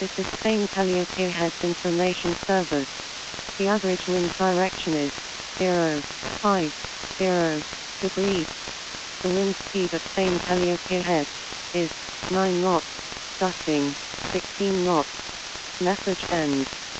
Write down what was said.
This is Spain Calliope Heads Information Service. The average wind direction is 050 degrees. The wind speed at Spain Calliope Head is 9 knots, gusting 16 knots. Message ends.